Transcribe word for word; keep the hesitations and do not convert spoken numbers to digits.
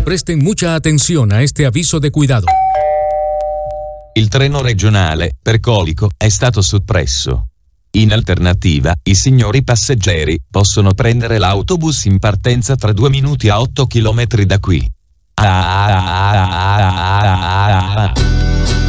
Presten mucha atención a este aviso de cuidado. Il treno regionale per Colico è stato soppresso. In alternativa, i signori passeggeri possono prendere l'autobus in partenza tra due minuti a otto chilometri da qui. Ah, ah, ah, ah, ah, ah, ah.